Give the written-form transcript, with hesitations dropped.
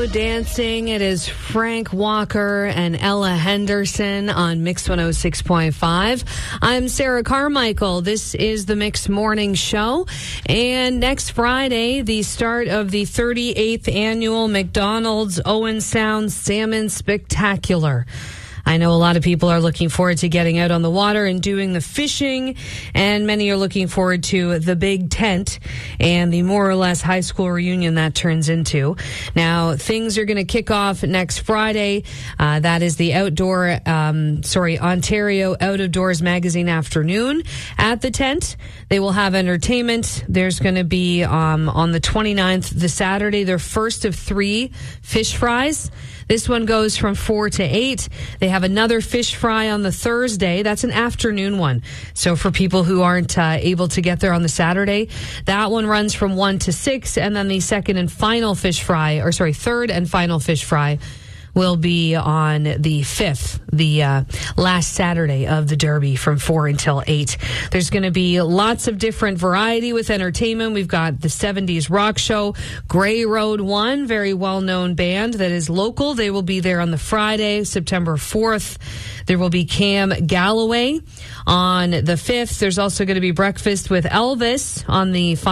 Slow Dancing. It is Frank Walker and Ella Henderson on Mix 106.5. I'm Sarah Carmichael. This is the Mix Morning Show. And next Friday, the start of the 38th annual McDonald's Owen Sound Salmon Spectacular. I know a lot of people are looking forward to getting out on the water and doing the fishing, and many are looking forward to the big tent and the more or less high school reunion that turns into. Now, things are going to kick off next Friday. That is the Ontario Out of Doors Magazine afternoon at the tent. They will have entertainment. There's going to be, on the 29th, the Saturday, their first of 3 fish fries. This one goes from 4 to 8. They have another fish fry on the Thursday. That's an afternoon one. So for people who aren't able to get there on the Saturday, that one runs from 1 to 6. And then the third and final fish fry will be on the 5th, the last Saturday of the Derby from 4 until 8. There's going to be lots of different variety with entertainment. We've got the 70s rock show, Grey Road One, very well-known band that is local. They will be there on the Friday, September 4th. There will be Cam Galloway on the 5th. There's also going to be breakfast with Elvis on the